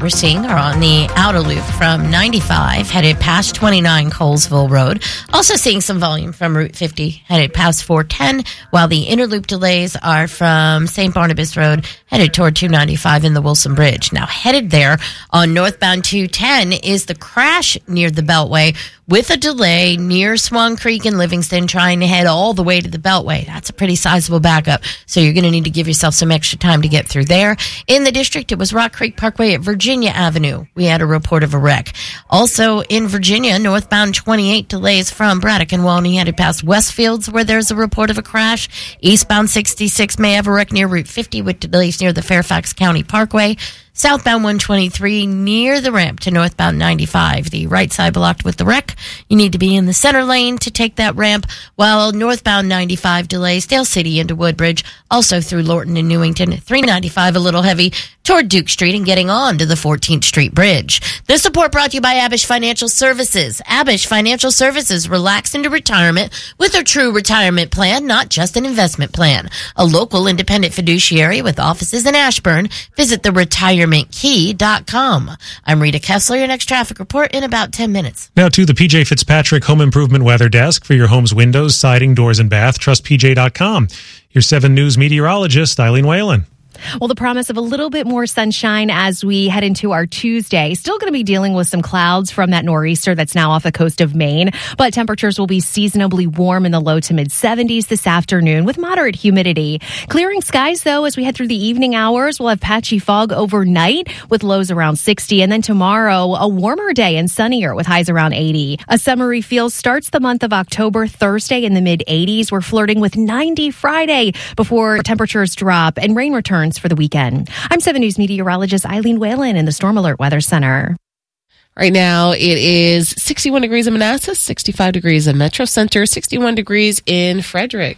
we're seeing are on the outer loop from 95, headed past 29 Colesville Road. Also seeing some volume from Route 50, headed past 410, while the inner loop delays are from St. Barnabas Road, headed toward 295 in the Wilson Bridge. Now, headed there on northbound 210 is the crash near the Beltway, with a delay near Swan Creek and Livingston, trying to head all the way to the Beltway. That's a pretty sizable backup, so you're going to need to give yourself some extra time to get through there. In the district, it was Rock Creek Parkway at Virginia Avenue. We had a report of a wreck. Also in Virginia, northbound 28 delays from Braddock and Walney, headed past Westfields, where there's a report of a crash. Eastbound 66 may have a wreck near Route 50 with delays near the Fairfax County Parkway. Southbound 123 near the ramp to northbound 95. The right side blocked with the wreck. You need to be in the center lane to take that ramp, while northbound 95 delays Dale City into Woodbridge, also through Lorton and Newington. 395 a little heavy toward Duke Street and getting on to the 14th Street Bridge. This report brought to you by Abish Financial Services. Abish Financial Services, relax into retirement with a true retirement plan, not just an investment plan. A local independent fiduciary with offices in Ashburn. Visit the retirementkey.com. I'm Rita Kessler. Your next traffic report in about 10 minutes. Now to the PJ Fitzpatrick Home Improvement Weather Desk for your home's windows, siding, doors, and bath. Trust PJ.com. Your 7 News meteorologist, Eileen Whalen. Well, the promise of a little bit more sunshine as we head into our Tuesday. Still going to be dealing with some clouds from that nor'easter that's now off the coast of Maine, but temperatures will be seasonably warm in the low to mid 70s this afternoon with moderate humidity. Clearing skies, though, as we head through the evening hours. We'll have patchy fog overnight with lows around 60, and then tomorrow, a warmer day and sunnier with highs around 80. A summery feel starts the month of October, Thursday in the mid 80s. We're flirting with 90 Friday before temperatures drop and rain returns for the weekend. I'm 7 News meteorologist Eileen Whalen in the Storm Alert Weather Center. Right now, it is 61 degrees in Manassas, 65 degrees in Metro Center, 61 degrees in Frederick.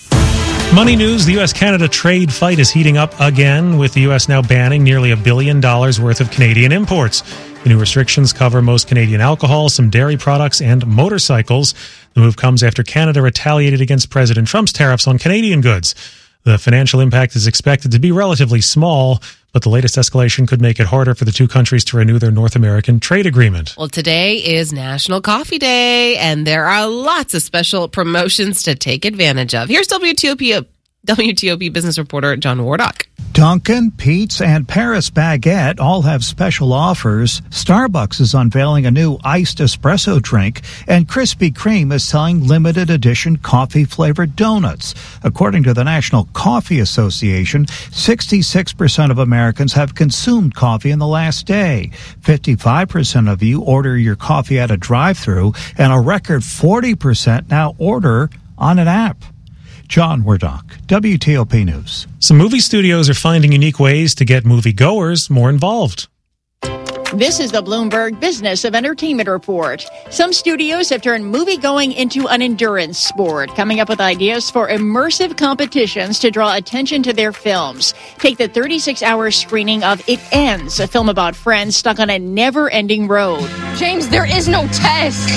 Money news, the U.S.-Canada trade fight is heating up again, with the U.S. now banning nearly $1 billion worth of Canadian imports. The new restrictions cover most Canadian alcohol, some dairy products, and motorcycles. The move comes after Canada retaliated against President Trump's tariffs on Canadian goods. The financial impact is expected to be relatively small, but the latest escalation could make it harder for the two countries to renew their North American trade agreement. Well, today is National Coffee Day, and there are lots of special promotions to take advantage of. Here's WTOP business reporter John Wardock. Dunkin', Pete's, and Paris Baguette all have special offers. Starbucks is unveiling a new iced espresso drink, and Krispy Kreme is selling limited edition coffee-flavored donuts. According to the National Coffee Association, 66% of Americans have consumed coffee in the last day. 55% of you order your coffee at a drive-thru, and a record 40% now order on an app. John Wardock, WTOP News. Some movie studios are finding unique ways to get moviegoers more involved. This is the Bloomberg Business of Entertainment Report. Some studios have turned movie-going into an endurance sport, coming up with ideas for immersive competitions to draw attention to their films. Take the 36-hour screening of It Ends, a film about friends stuck on a never-ending road. James, there is no test.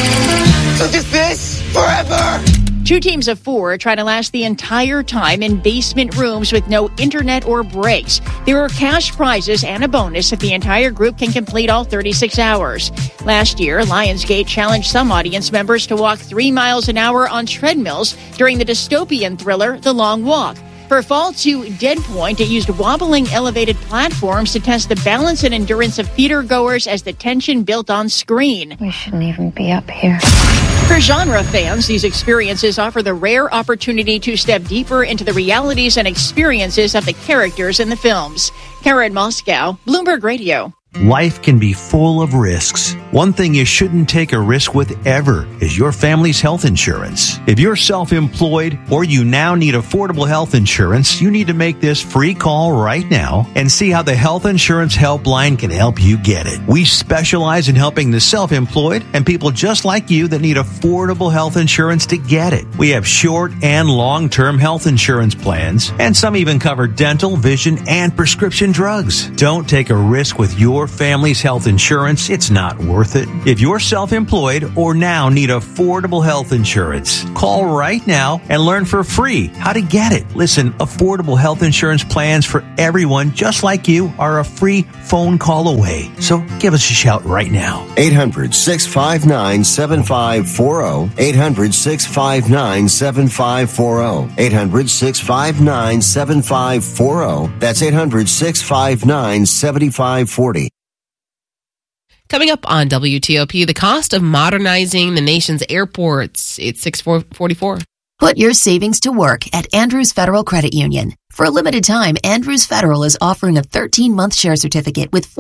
So just this forever? 2 teams of 4 try to last the entire time in basement rooms with no internet or breaks. There are cash prizes and a bonus if the entire group can complete all 36 hours. Last year, Lionsgate challenged some audience members to walk 3 miles an hour on treadmills during the dystopian thriller The Long Walk. For Fall 2 Dead Point, it used wobbling elevated platforms to test the balance and endurance of theatergoers as the tension built on screen. We shouldn't even be up here. For genre fans, these experiences offer the rare opportunity to step deeper into the realities and experiences of the characters in the films. Karen Moscow, Bloomberg Radio. Life can be full of risks. One thing you shouldn't take a risk with ever is your family's health insurance. If you're self-employed or you now need affordable health insurance, you need to make this free call right now and see how the Health Insurance Helpline can help you get it. We specialize in helping the self-employed and people just like you that need affordable health insurance to get it. We have short and long-term health insurance plans, and some even cover dental, vision, and prescription drugs. Don't take a risk with your family's health insurance. It's not worth worth it. If you're self-employed or now need affordable health insurance, call right now and learn for free how to get it. Listen, affordable health insurance plans for everyone just like you are a free phone call away. So give us a shout right now. 800-659-7540. 800-659-7540. 800-659-7540. That's 800-659-7540. Coming up on WTOP, the cost of modernizing the nation's airports. It's 6:44. Put your savings to work at Andrews Federal Credit Union. For a limited time, Andrews Federal is offering a 13-month share certificate with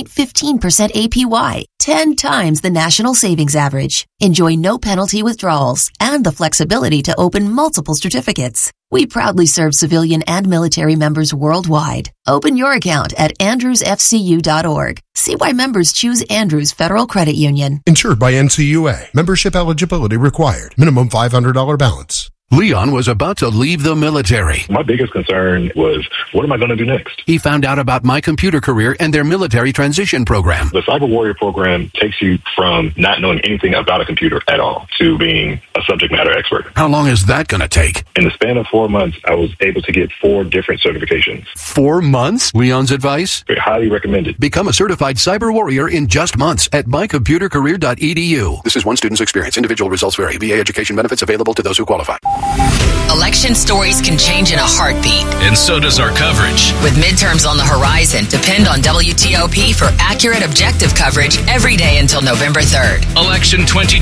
4.15% APY, 10 times the national savings average. Enjoy no penalty withdrawals and the flexibility to open multiple certificates. We proudly serve civilian and military members worldwide. Open your account at andrewsfcu.org. See why members choose Andrews Federal Credit Union. Insured by NCUA. Membership eligibility required. Minimum $500 balance. Leon was about to leave the military. My biggest concern was, what am I going to do next? He found out about My Computer Career and their military transition program. The Cyber Warrior program takes you from not knowing anything about a computer at all to being a subject matter expert. How long is that going to take? In the span of 4 months, I was able to get 4 different certifications. 4 months? Leon's advice? Highly recommended. Become a certified cyber warrior in just months at mycomputercareer.edu. This is one student's experience. Individual results vary. VA education benefits available to those who qualify. Election stories can change in a heartbeat. And so does our coverage. With midterms on the horizon, depend on WTOP for accurate, objective coverage every day until November 3rd. Election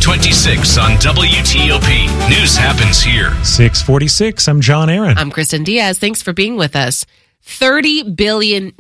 2026 on WTOP. News happens here. 6:46. I'm John Aaron. I'm Kristen Diaz. Thanks for being with us. $30 billion.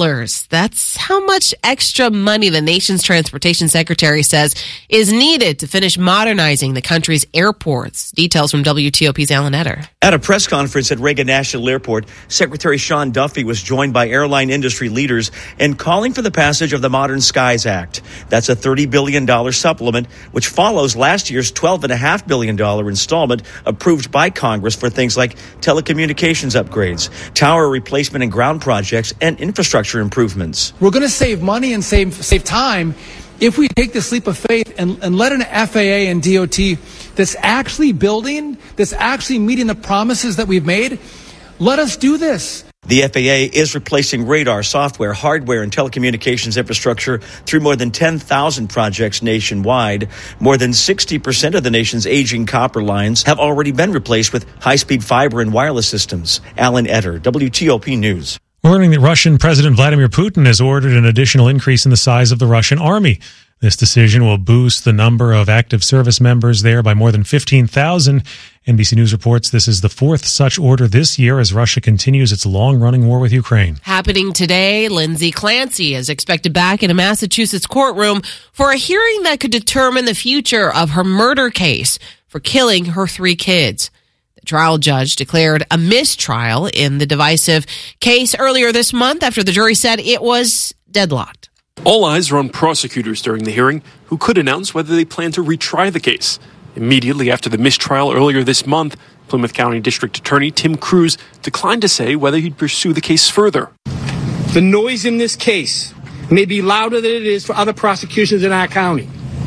That's how much extra money the nation's transportation secretary says is needed to finish modernizing the country's airports. Details from WTOP's Alan Etter. At a press conference at Reagan National Airport, Secretary Sean Duffy was joined by airline industry leaders in calling for the passage of the Modern Skies Act. That's a $30 billion supplement, which follows last year's $12.5 billion installment approved by Congress for things like telecommunications upgrades, tower replacement and ground projects, and infrastructure improvements. We're going to save money and save time if we take this leap of faith and let an FAA and DOT that's actually building, that's actually meeting the promises that we've made, let us do this. The FAA is replacing radar, software, hardware, and telecommunications infrastructure through more than 10,000 projects nationwide. More than 60% of the nation's aging copper lines have already been replaced with high-speed fiber and wireless systems. Alan Etter, WTOP News. We're learning that Russian President Vladimir Putin has ordered an additional increase in the size of the Russian army. This decision will boost the number of active service members there by more than 15,000. NBC News reports this is the 4th such order this year as Russia continues its long-running war with Ukraine. Happening today, Lindsay Clancy is expected back in a Massachusetts courtroom for a hearing that could determine the future of her murder case for killing her 3 kids. The trial judge declared a mistrial in the divisive case earlier this month after the jury said it was deadlocked. All eyes are on prosecutors during the hearing, who could announce whether they plan to retry the case. Immediately after the mistrial earlier this month, Plymouth County District Attorney Tim Cruz declined to say whether he'd pursue the case further. The noise in this case may be louder than it is for other prosecutions in our county,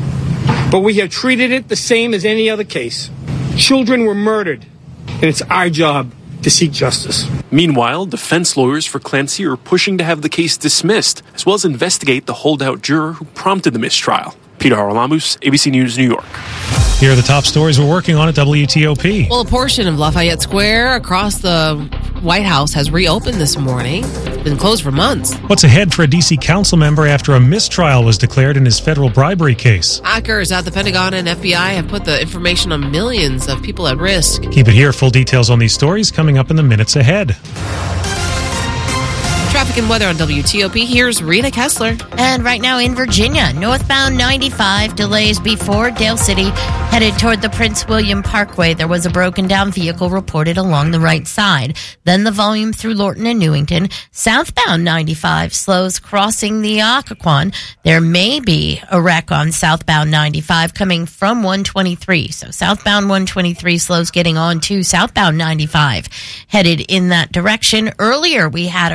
but we have treated it the same as any other case. Children were murdered, and it's our job to seek justice. Meanwhile, defense lawyers for Clancy are pushing to have the case dismissed, as well as investigate the holdout juror who prompted the mistrial. Peter Haralamus, ABC News, New York. Here are the top stories we're working on at WTOP. Well, a portion of Lafayette Square across the White House has reopened this morning. It's been closed for months. What's ahead for a D.C. council member after a mistrial was declared in his federal bribery case? Hackers at the Pentagon and FBI have put the information on millions of people at risk. Keep it here. Full details on these stories coming up in the minutes ahead. Traffic and weather on WTOP. Here's Rita Kessler. And right now in Virginia, northbound 95 delays before Dale City, headed toward the Prince William Parkway. There was a broken down vehicle reported along the right side. Then the volume through Lorton and Newington. Southbound 95 slows crossing the Occoquan. There may be a wreck on southbound 95 coming from 123. So southbound 123 slows getting on to southbound 95, headed in that direction. Earlier we had a crash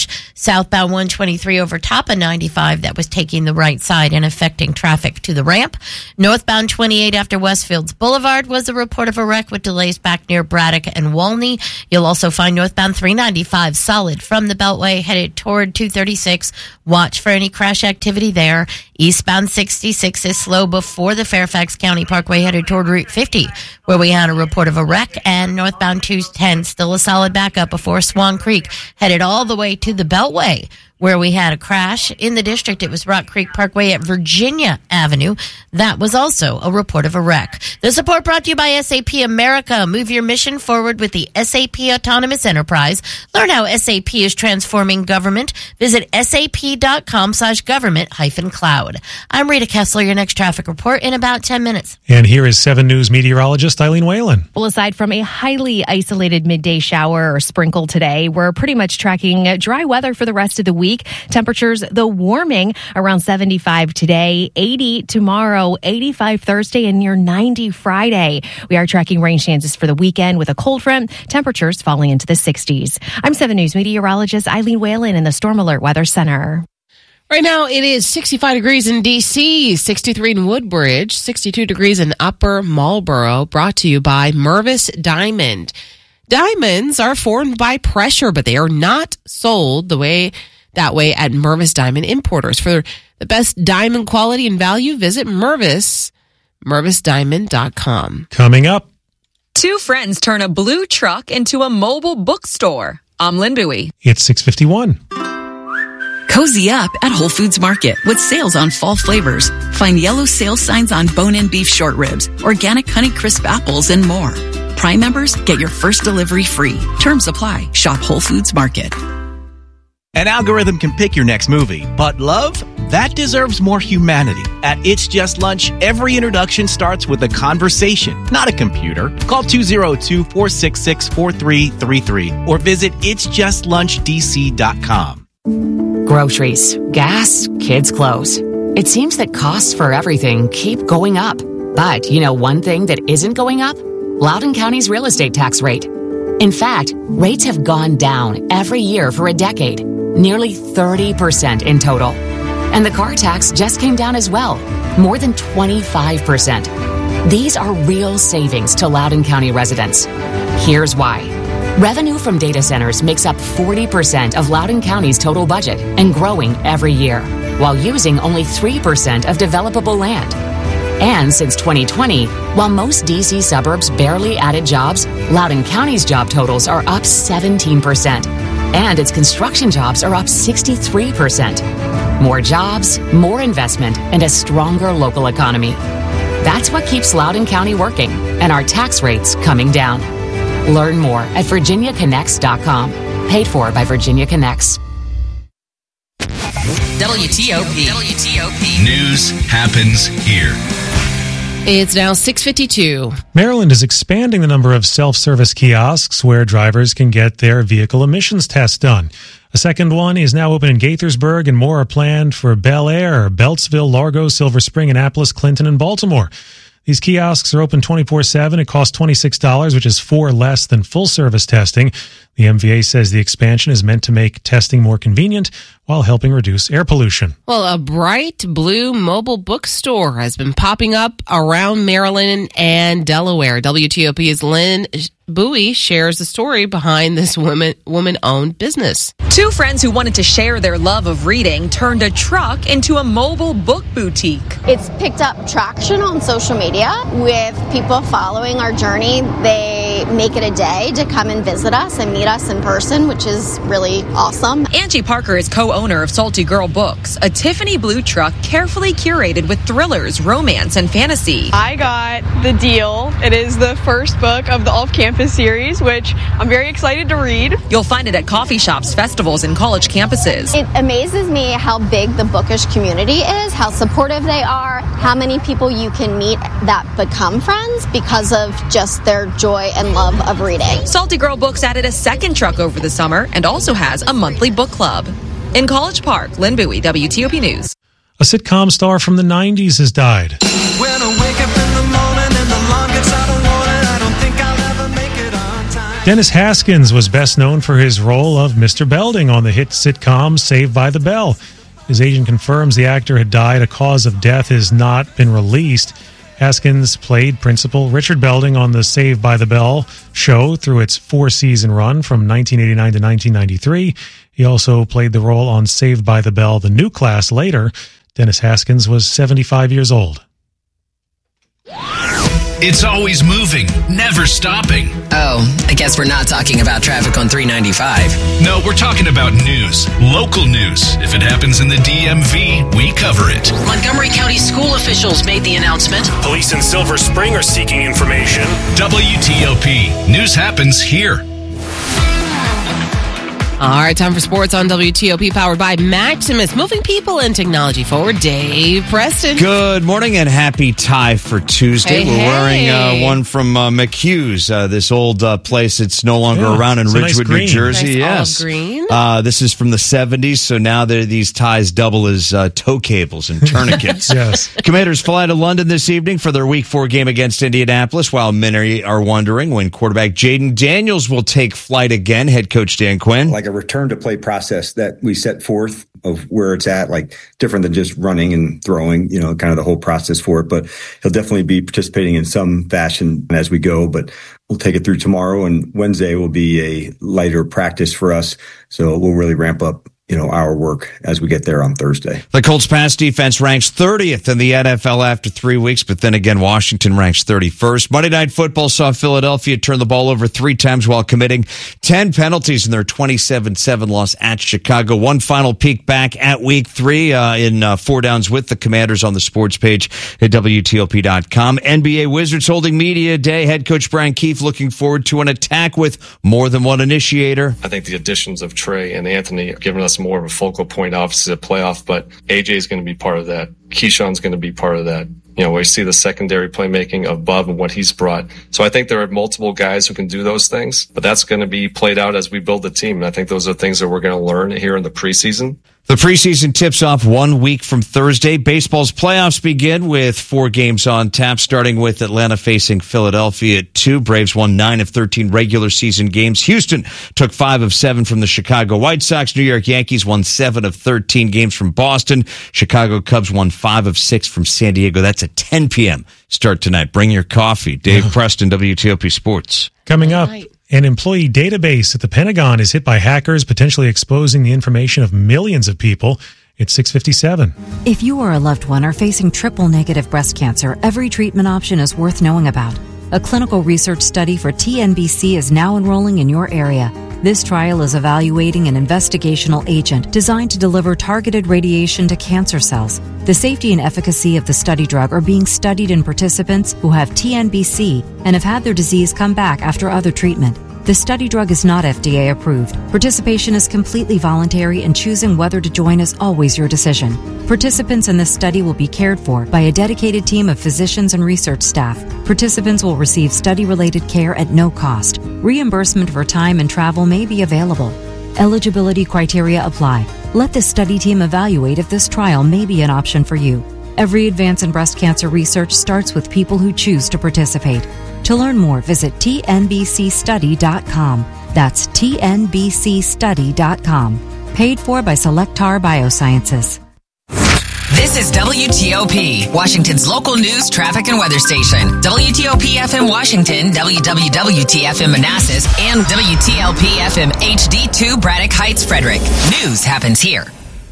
Southbound 123 over top of 95 that was taking the right side and affecting traffic to the ramp. Northbound 28 after Westfields Boulevard was a report of a wreck with delays back near Braddock and Walney. You'll also find northbound 395 solid from the Beltway headed toward 236. Watch for any crash activity there. Eastbound 66 is slow before the Fairfax County Parkway headed toward Route 50, where we had a report of a wreck, and northbound 210 still a solid backup before Swan Creek headed all the way to the Beltway, where we had a crash. In the district, it was Rock Creek Parkway at Virginia Avenue. That was also a report of a wreck. The support brought to you by SAP America. Move your mission forward with the SAP Autonomous Enterprise. Learn how SAP is transforming government. Visit sap.com/government-cloud. I'm Rita Kessler, your next traffic report in about 10 minutes. And here is 7 News meteorologist Eileen Whalen. Well, aside from a highly isolated midday shower or sprinkle today, we're pretty much tracking dry weather for the rest of the week. Temperatures, though warming, around 75 today, 80 tomorrow, 85 Thursday, and near 90 Friday. We are tracking rain chances for the weekend with a cold front, temperatures falling into the 60s. I'm 7 News meteorologist Eileen Whalen in the Storm Alert Weather Center. Right now, it is 65 degrees in D.C., 63 in Woodbridge, 62 degrees in Upper Marlboro, brought to you by Mervis Diamond. Diamonds are formed by pressure, but they are not sold that way at Mervis Diamond Importers. For the best diamond quality and value, visit mervisdiamond.com. Coming up. 2 friends turn a blue truck into a mobile bookstore. I'm Lynn Bowie. It's 6:51. Cozy up at Whole Foods Market with sales on fall flavors. Find yellow sales signs on bone-in beef short ribs, organic Honey Crisp apples, and more. Prime members get your first delivery free. Terms apply. Shop Whole Foods Market. An algorithm can pick your next movie, but love? That deserves more humanity. At It's Just Lunch, every introduction starts with a conversation, not a computer. Call 202-466-4333 or visit itsjustllunchdc.com. Groceries, gas, kids' clothes. It seems that costs for everything keep going up. But you know one thing that isn't going up? Loudoun County's real estate tax rate. In fact, rates have gone down every year for a decade, nearly 30% in total. And the car tax just came down as well, more than 25%. These are real savings to Loudoun County residents. Here's why. Revenue from data centers makes up 40% of Loudoun County's total budget and growing every year, while using only 3% of developable land. And since 2020, while most D.C. suburbs barely added jobs, Loudoun County's job totals are up 17%. And its construction jobs are up 63%. More jobs, more investment, and a stronger local economy. That's what keeps Loudoun County working and our tax rates coming down. Learn more at virginiaconnects.com. Paid for by Virginia Connects. WTOP. News happens here. It's now 6:52. Maryland is expanding the number of self-service kiosks where drivers can get their vehicle emissions tests done. A second one is now open in Gaithersburg, and more are planned for Bel Air, Beltsville, Largo, Silver Spring, Annapolis, Clinton, and Baltimore. These kiosks are open 24/7. It costs $26, which is $4 less than full-service testing. The MVA says the expansion is meant to make testing more convenient while helping reduce air pollution. Well, a bright blue mobile bookstore has been popping up around Maryland and Delaware. WTOP's Lynn Bowie shares the story behind this woman-owned business. 2 friends who wanted to share their love of reading turned a truck into a mobile book boutique. It's picked up traction on social media with people following our journey. They make it a day to come and visit us and meet us in person, which is really awesome. Angie Parker is co-owner of Salty Girl Books, a Tiffany blue truck carefully curated with thrillers, romance, and fantasy. I got the deal. It is the first book of the Off-Campus series, which I'm very excited to read. You'll find it at coffee shops, festivals, and college campuses. It amazes me how big the bookish community is, how supportive they are, how many people you can meet that become friends because of just their joy and love of reading. Salty Girl Books added a second truck over the summer and also has a monthly book club. In College Park, Lynn Bowie, WTOP News. A sitcom star from the 90s has died. When I wake up in the morning and the alarm gets out of warning, I don't think I'll ever make it on time. Dennis Haskins was best known for his role of Mr. Belding on the hit sitcom Saved by the Bell. His agent confirms the actor had died. A cause of death has not been released. Haskins played Principal Richard Belding on the Saved by the Bell show through its 4-season run from 1989 to 1993. He also played the role on Saved by the Bell, The New Class later. Dennis Haskins was 75 years old. It's always moving, never stopping. Oh, I guess we're not talking about traffic on 395. No, we're talking about news, local news. If it happens in the DMV, we cover it. Montgomery County school officials made the announcement. Police in Silver Spring are seeking information. WTOP. News happens here. All right, time for sports on WTOP, powered by Maximus. Moving people and technology forward. Dave Preston. Good morning and happy tie for Tuesday. We're wearing one from McHugh's, this old place that's no longer around in Ridgewood, New Jersey. Nice olive green. This is from the 70s, so now these ties double as tow cables and tourniquets. Yes. Commanders fly to London this evening for their Week 4 game against Indianapolis, while many are wondering when quarterback Jaden Daniels will take flight again. Head coach Dan Quinn. Like a return to play process that we set forth of where it's at, like different than just running and throwing, kind of the whole process for it. But he'll definitely be participating in some fashion as we go, but we'll take it through tomorrow, and Wednesday will be a lighter practice for us. So we'll really ramp up our work as we get there on Thursday. The Colts pass defense ranks 30th in the NFL after 3 weeks, but then again, Washington ranks 31st. Monday Night Football saw Philadelphia turn the ball over 3 times while committing 10 penalties in their 27-7 loss at Chicago. One final peek back at Week 3 in 4 Downs with the Commanders on the sports page at WTOP.com. NBA Wizards holding Media Day. Head coach Brian Keefe looking forward to an attack with more than one initiator. I think the additions of Trey and Anthony have given us more of a focal point, obviously, a playoff, but AJ is going to be part of that. Keyshawn's going to be part of that. We see the secondary playmaking of Bub and what he's brought. So I think there are multiple guys who can do those things, but that's going to be played out as we build the team. And I think those are things that we're going to learn here in the preseason. The preseason tips off 1 week from Thursday. Baseball's playoffs begin with 4 games on tap, starting with Atlanta facing Philadelphia at 2. Braves won 9 of 13 regular season games. Houston took 5 of 7 from the Chicago White Sox. New York Yankees won 7 of 13 games from Boston. Chicago Cubs won 5 of 6 from San Diego. That's a 10 p.m. start tonight. Bring your coffee. Dave Preston, WTOP Sports. Coming up. An employee database at the Pentagon is hit by hackers, potentially exposing the information of millions of people. It's 6:57. If you or a loved one are facing triple-negative breast cancer, every treatment option is worth knowing about. A clinical research study for TNBC is now enrolling in your area. This trial is evaluating an investigational agent designed to deliver targeted radiation to cancer cells. The safety and efficacy of the study drug are being studied in participants who have TNBC and have had their disease come back after other treatment. The study drug is not FDA approved. Participation is completely voluntary, and choosing whether to join is always your decision. Participants in this study will be cared for by a dedicated team of physicians and research staff. Participants will receive study-related care at no cost. Reimbursement for time and travel may be available. Eligibility criteria apply. Let the study team evaluate if this trial may be an option for you. Every advance in breast cancer research starts with people who choose to participate. To learn more, visit tnbcstudy.com. That's tnbcstudy.com. Paid for by Cellectar Biosciences. This is WTOP, Washington's local news, traffic, and weather station. WTOP FM Washington, WWWT-FM Manassas, and WTLP FM HD2 Braddock Heights, Frederick. News happens here.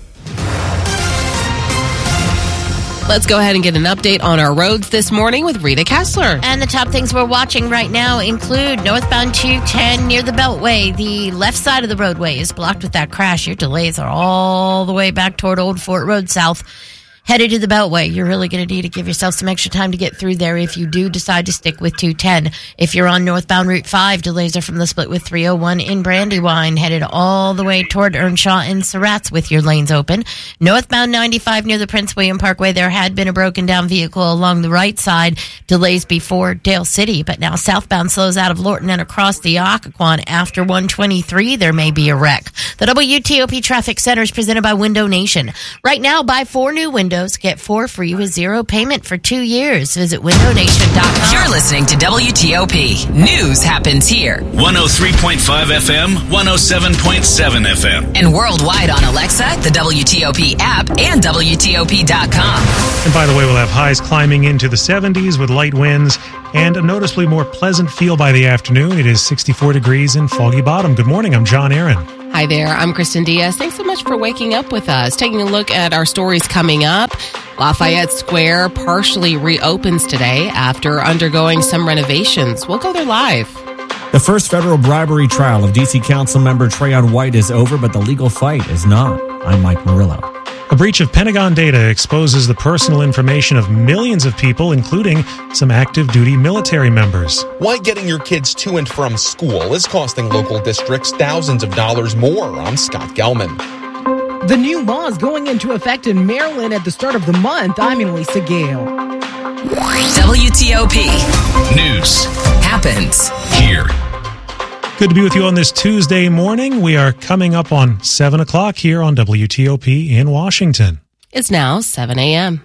Let's go ahead and get an update on our roads this morning with Rita Kessler. And the top things we're watching right now include northbound 210 near the Beltway. The left side of the roadway is blocked with that crash. Your delays are all the way back toward Old Fort Road South. Headed to the Beltway, you're really going to need to give yourself some extra time to get through there if you do decide to stick with 210. If you're on northbound Route 5, delays are from the split with 301 in Brandywine, headed all the way toward Earnshaw and Surratt's with your lanes open. Northbound 95 near the Prince William Parkway, there had been a broken down vehicle along the right side, delays before Dale City, but now southbound slows out of Lorton and across the Occoquan after 123, there may be a wreck. The WTOP Traffic Center is presented by Window Nation. Right now, buy 4 new windows windows. Get 4 free with 0 payment for 2 years. Visit windownation.com. You're listening to WTOP. News happens here. 103.5 FM, 107.7 FM. And worldwide on Alexa, the WTOP app, and WTOP.com. And by the way, we'll have highs climbing into the 70s with light winds and a noticeably more pleasant feel by the afternoon. It is 64 degrees in Foggy Bottom. Good morning. I'm John Aaron. Hi there, I'm Kristen Diaz. Thanks so much for waking up with us. Taking a look at our stories coming up. Lafayette Square partially reopens today after undergoing some renovations. We'll go there live. The first federal bribery trial of D.C. Council member Trayon White is over, but the legal fight is not. I'm Mike Murillo. A breach of Pentagon data exposes the personal information of millions of people, including some active duty military members. Why getting your kids to and from school is costing local districts thousands of dollars more. I'm Scott Gelman. The new law is going into effect in Maryland at the start of the month. I'm Elisa Gale. WTOP. News happens here. Good to be with you on this Tuesday morning. We are coming up on 7 o'clock here on WTOP in Washington. It's now 7 a.m.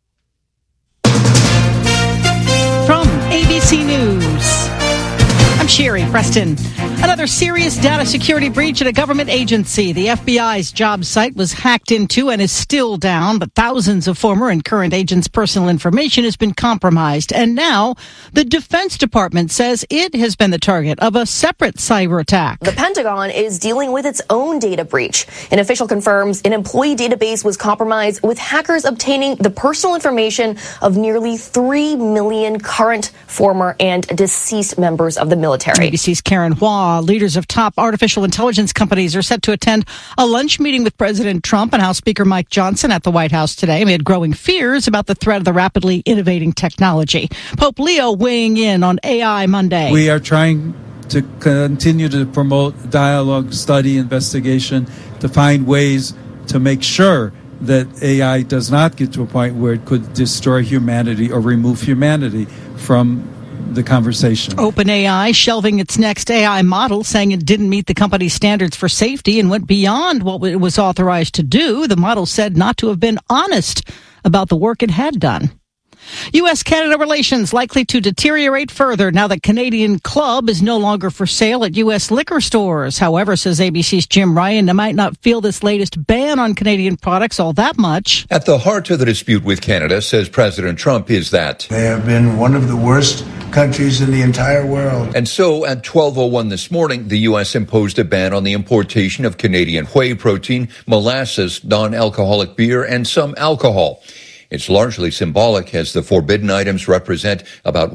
From ABC News, I'm Sherry Preston. Another serious data security breach at a government agency. The FBI's job site was hacked into and is still down, but thousands of former and current agents' personal information has been compromised. And now the Defense Department says it has been the target of a separate cyber attack. The Pentagon is dealing with its own data breach. An official confirms an employee database was compromised, with hackers obtaining the personal information of nearly 3 million current, former, and deceased members of the military. ABC's Karen Hua. Leaders of top artificial intelligence companies are set to attend a lunch meeting with President Trump and House Speaker Mike Johnson at the White House today amid growing fears about the threat of the rapidly innovating technology. Pope Leo weighing in on AI Monday. We are trying to continue to promote dialogue, study, investigation, to find ways to make sure that AI does not get to a point where it could destroy humanity or remove humanity from the conversation. OpenAI shelving its next AI model, saying it didn't meet the company's standards for safety and went beyond what it was authorized to do. The model said not to have been honest about the work it had done. U.S.-Canada relations likely to deteriorate further now that Canadian Club is no longer for sale at U.S. liquor stores. However, says ABC's Jim Ryan, they might not feel this latest ban on Canadian products all that much. At the heart of the dispute with Canada, says President Trump, is that they have been one of the worst countries in the entire world. And so at 12:01 this morning, the U.S. imposed a ban on the importation of Canadian whey protein, molasses, non-alcoholic beer, and some alcohol. It's largely symbolic, as the forbidden items represent about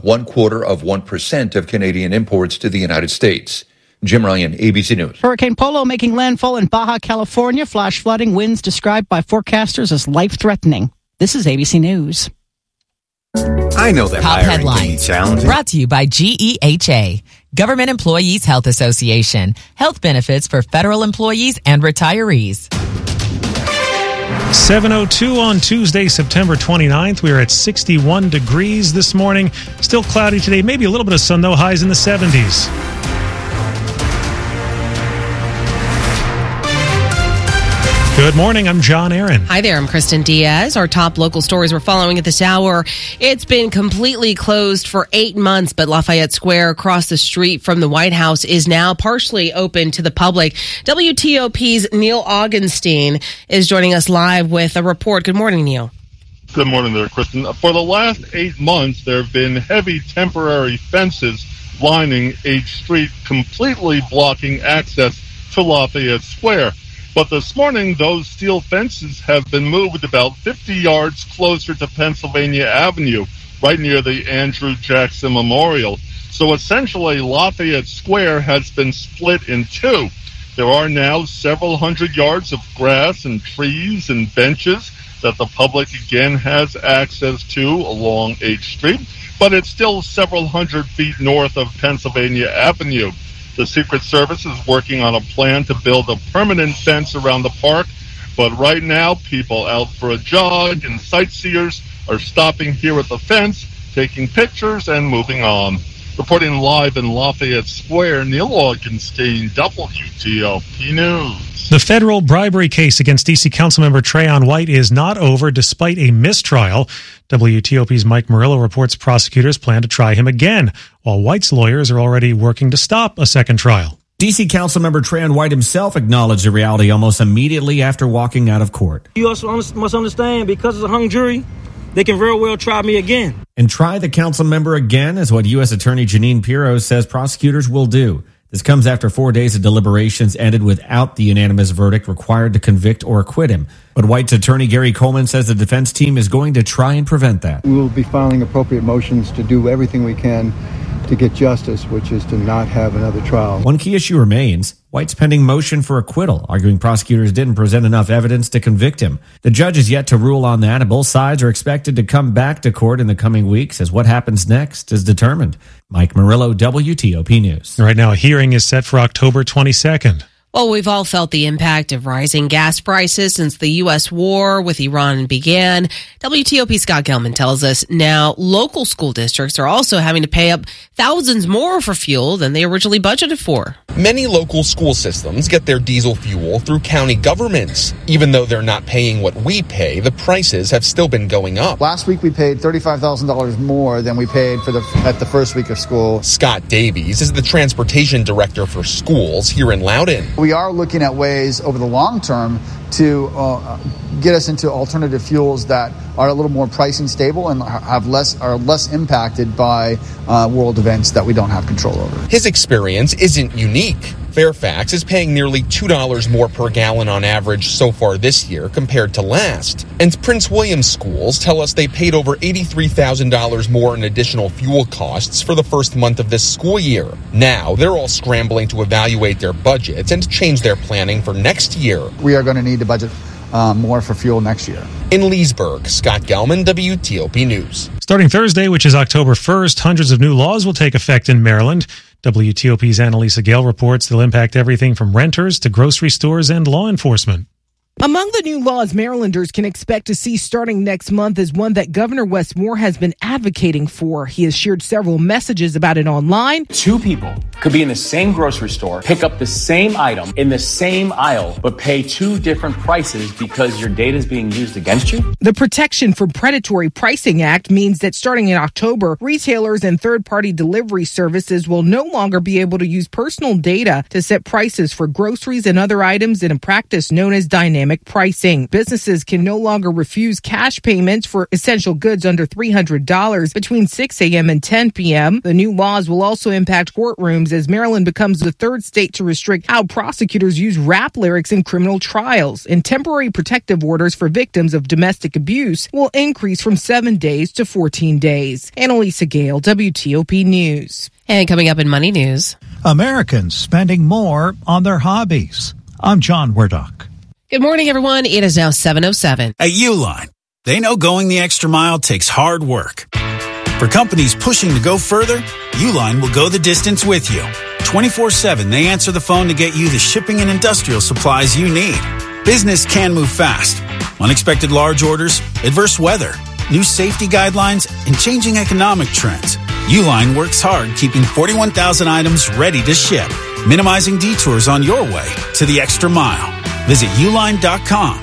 0.25% of Canadian imports to the United States. Jim Ryan, ABC News. Hurricane Polo making landfall in Baja California. Flash flooding, winds described by forecasters as life-threatening. This is ABC News. I know that Top hiring can be headlines. challenging. Brought to you by GEHA, Government Employees Health Association. Health benefits for federal employees and retirees. 7:02 on Tuesday, September 29th. We are at 61 degrees this morning. Still cloudy today. Maybe a little bit of sun, though. Highs in the 70s. Good morning. I'm John Aaron. Hi there. I'm Kristen Diaz. Our top local stories we're following at this hour. It's been completely closed for 8 months, but Lafayette Square across the street from the White House is now partially open to the public. WTOP's Neil Augenstein is joining us live with a report. Good morning, Neil. Good morning there, Kristen. For the last 8 months, there have been heavy temporary fences lining H Street, completely blocking access to Lafayette Square. But this morning, those steel fences have been moved about 50 yards closer to Pennsylvania Avenue, right near the Andrew Jackson Memorial. So essentially, Lafayette Square has been split in two. There are now several hundred yards of grass and trees and benches that the public again has access to along H Street, but it's still several hundred feet north of Pennsylvania Avenue. The Secret Service is working on a plan to build a permanent fence around the park, but right now people out for a jog and sightseers are stopping here at the fence, taking pictures and moving on. Reporting live in Lafayette Square, Neil Augenstein, WTOP News. The federal bribery case against D.C. Councilmember Trayon White is not over despite a mistrial. WTOP's Mike Murillo reports prosecutors plan to try him again, while White's lawyers are already working to stop a second trial. D.C. Councilmember Trayon White himself acknowledged the reality almost immediately after walking out of court. You also must understand, because it's a hung jury, they can very well try me again. And try the council member again is what U.S. Attorney Jeanine Pirro says prosecutors will do. This comes after 4 days of deliberations ended without the unanimous verdict required to convict or acquit him. But White's attorney Gary Coleman says the defense team is going to try and prevent that. We will be filing appropriate motions to do everything we can to get justice, which is to not have another trial. One key issue remains. White's pending motion for acquittal, arguing prosecutors didn't present enough evidence to convict him. The judge is yet to rule on that, and both sides are expected to come back to court in the coming weeks as what happens next is determined. Mike Murillo, WTOP News. Right now, a hearing is set for October 22nd. Well, we've all felt the impact of rising gas prices since the U.S. war with Iran began. WTOP Scott Gelman tells us now local school districts are also having to pay up thousands more for fuel than they originally budgeted for. Many local school systems get their diesel fuel through county governments. Even though they're not paying what we pay, the prices have still been going up. Last week we paid $35,000 more than we paid at the first week of school. Scott Davies is the transportation director for schools here in Loudoun. We are looking at ways over the long term to get us into alternative fuels that are a little more pricing stable and are less impacted by world events that we don't have control over. His experience isn't unique. Fairfax is paying nearly $2 more per gallon on average so far this year compared to last. And Prince William schools tell us they paid over $83,000 more in additional fuel costs for the first month of this school year. Now they're all scrambling to evaluate their budgets and change their planning for next year. We are going to need to budget more for fuel next year. In Leesburg, Scott Gelman, WTOP News. Starting Thursday, which is October 1st, hundreds of new laws will take effect in Maryland. WTOP's Annalisa Gale reports they'll impact everything from renters to grocery stores and law enforcement. Among the new laws Marylanders can expect to see starting next month is one that Governor Wes Moore has been advocating for. He has shared several messages about it online. Two people could be in the same grocery store, pick up the same item in the same aisle, but pay two different prices because your data is being used against you. The Protection from Predatory Pricing Act means that starting in October, retailers and third-party delivery services will no longer be able to use personal data to set prices for groceries and other items in a practice known as dynamic pricing. Businesses can no longer refuse cash payments for essential goods under $300 between 6 a.m. and 10 p.m. The new laws will also impact courtrooms as Maryland becomes the third state to restrict how prosecutors use rap lyrics in criminal trials. And temporary protective orders for victims of domestic abuse will increase from 7 days to 14 days. Annalisa Gale, WTOP News. And coming up in Money News, Americans spending more on their hobbies. I'm John Werdock. Good morning, everyone. It is now 7:07. At Uline, they know going the extra mile takes hard work. For companies pushing to go further, Uline will go the distance with you. 24/7, they answer the phone to get you the shipping and industrial supplies you need. Business can move fast. Unexpected large orders, adverse weather, new safety guidelines, and changing economic trends. Uline works hard keeping 41,000 items ready to ship, minimizing detours on your way to the extra mile. Visit uline.com.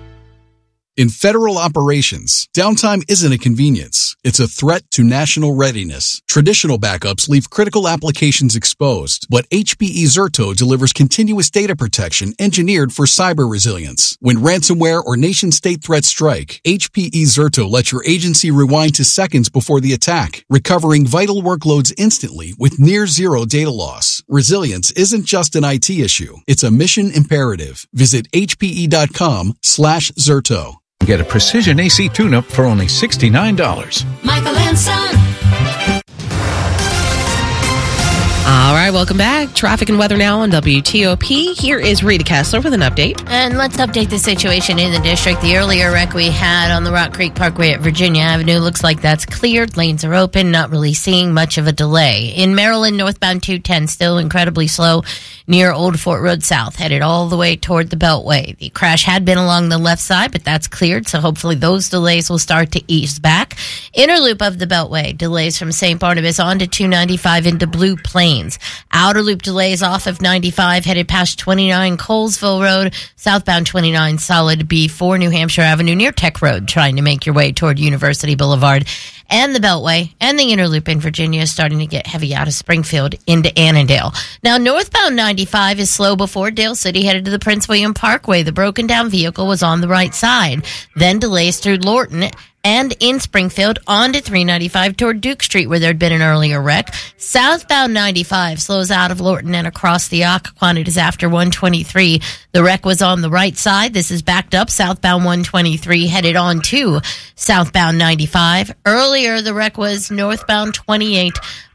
In federal operations, downtime isn't a convenience. It's a threat to national readiness. Traditional backups leave critical applications exposed, but HPE Zerto delivers continuous data protection engineered for cyber resilience. When ransomware or nation-state threats strike, HPE Zerto lets your agency rewind to seconds before the attack, recovering vital workloads instantly with near-zero data loss. Resilience isn't just an IT issue. It's a mission imperative. Visit hpe.com/Zerto. Get a precision AC tune-up for only $69. Michael and Son. All right, welcome back. Traffic and weather now on WTOP. Here is Rita Kessler with an update. And let's update the situation in the district. The earlier wreck we had on the Rock Creek Parkway at Virginia Avenue looks like that's cleared. Lanes are open, not really seeing much of a delay. In Maryland, northbound 210 still incredibly slow near Old Fort Road South, headed all the way toward the Beltway. The crash had been along the left side, but that's cleared, so hopefully those delays will start to ease back. wreck. Inner loop of the Beltway, delays from St. Barnabas on to 295 into Blue Plains. Outer loop delays off of 95 headed past 29 Colesville Road. Southbound 29 solid B4 New Hampshire Avenue near Tech Road, trying to make your way toward University Boulevard. And the Beltway and the inner loop in Virginia is starting to get heavy out of Springfield into Annandale. Now, northbound 95 is slow before Dale City, headed to the Prince William Parkway. The broken down vehicle was on the right side. Then delays through Lorton and in Springfield onto 395 toward Duke Street, where there'd been an earlier wreck. Southbound 95 slows out of Lorton and across the Occoquan. It is after 123. The wreck was on the right side. This is backed up. Southbound 123 headed on to southbound 95. Earlier, the wreck was northbound 28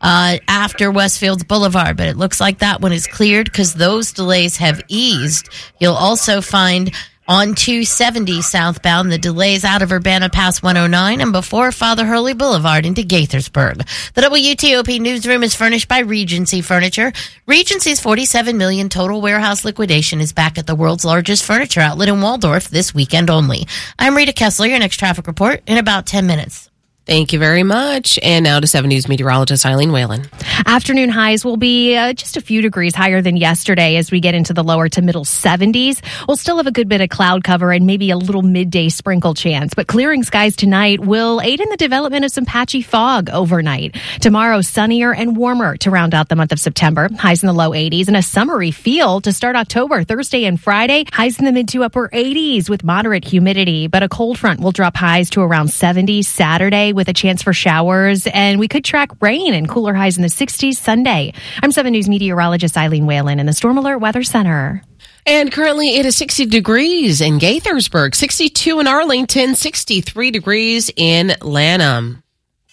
after Westfields Boulevard, but it looks like that one is cleared because those delays have eased. You'll also find on 270 southbound, the delays out of Urbana past 109 and before Father Hurley Boulevard into Gaithersburg. The WTOP newsroom is furnished by Regency Furniture. Regency's $47 million total warehouse liquidation is back at the world's largest furniture outlet in Waldorf this weekend only. I'm Rita Kessler, your next traffic report in about 10 minutes. Thank you very much. And now to 7 News meteorologist Eileen Whalen. Afternoon highs will be just a few degrees higher than yesterday as we get into the lower to middle 70s. We'll still have a good bit of cloud cover and maybe a little midday sprinkle chance. But clearing skies tonight will aid in the development of some patchy fog overnight. Tomorrow, sunnier and warmer to round out the month of September. Highs in the low 80s and a summery feel to start October. Thursday and Friday, highs in the mid to upper 80s with moderate humidity. But a cold front will drop highs to around 70 Saturday with a chance for showers, and we could track rain and cooler highs in the 60s Sunday. I'm 7 News meteorologist Eileen Whalen in the Storm Alert Weather Center. And currently it is 60 degrees in Gaithersburg, 62 in Arlington, 63 degrees in Lanham.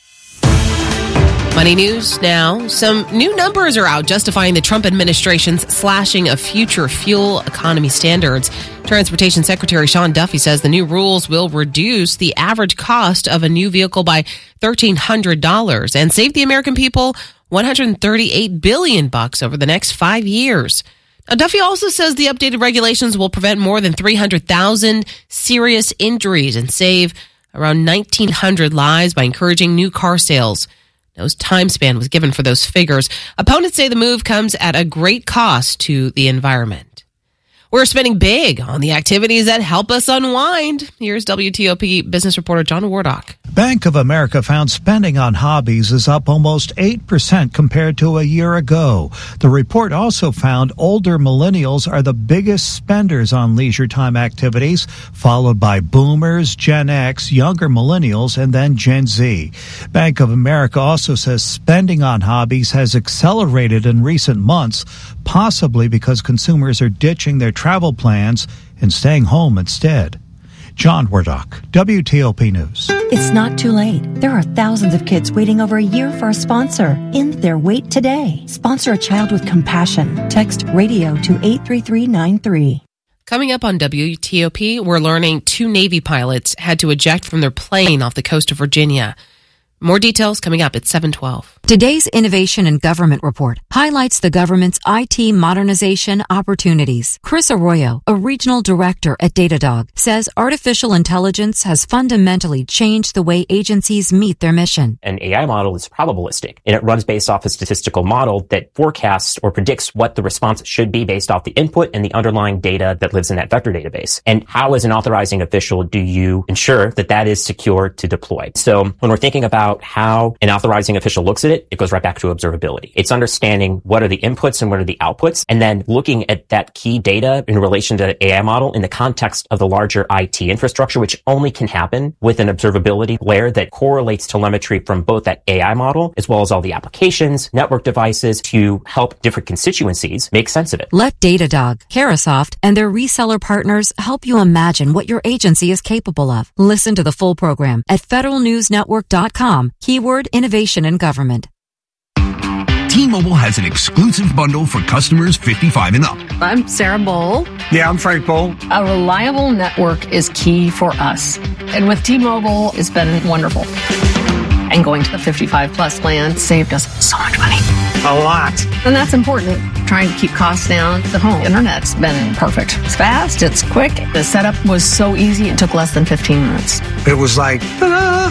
Money news now. Some new numbers are out justifying the Trump administration's slashing of future fuel economy standards. Transportation Secretary Sean Duffy says the new rules will reduce the average cost of a new vehicle by $1,300 and save the American people $138 billion over the next 5 years. Now, Duffy also says the updated regulations will prevent more than 300,000 serious injuries and save around 1,900 lives by encouraging new car sales. No time span was given for those figures. Opponents say the move comes at a great cost to the environment. We're spending big on the activities that help us unwind. Here's WTOP business reporter John Wardock. Bank of America found spending on hobbies is up almost 8% compared to a year ago. The report also found older millennials are the biggest spenders on leisure time activities, followed by boomers, Gen X, younger millennials, and then Gen Z. Bank of America also says spending on hobbies has accelerated in recent months, possibly because consumers are ditching their travel plans and staying home instead. John Wardock, WTOP News. It's not too late. There are thousands of kids waiting over a year for a sponsor. End their wait today. Sponsor a child with compassion. Text radio to 83393. Coming up on WTOP, we're learning 2 Navy pilots had to eject from their plane off the coast of Virginia. More details coming up at 7:12. Today's Innovation in Government report highlights the government's IT modernization opportunities. Chris Arroyo, a regional director at Datadog, says artificial intelligence has fundamentally changed the way agencies meet their mission. An AI model is probabilistic, and it runs based off a statistical model that forecasts or predicts what the response should be based off the input and the underlying data that lives in that vector database. And how, as an authorizing official, do you ensure that that is secure to deploy? So when we're thinking about how an authorizing official looks at it, it goes right back to observability. It's understanding what are the inputs and what are the outputs, and then looking at that key data in relation to the AI model in the context of the larger IT infrastructure, which only can happen with an observability layer that correlates telemetry from both that AI model as well as all the applications, network devices to help different constituencies make sense of it. Let Datadog, Carahsoft, and their reseller partners help you imagine what your agency is capable of. Listen to the full program at federalnewsnetwork.com. Keyword innovation in government. T-Mobile has an exclusive bundle for customers 55 and up. I'm Sarah Bowl. Yeah, I'm Frank Bowl. A reliable network is key for us. And with T-Mobile, it's been wonderful. And going to the 55 plus plan saved us so much money. A lot. And that's important. trying to keep costs down. The home internet's been perfect. It's fast, it's quick. The setup was so easy, it took less than 15 minutes. It was like, ta-da!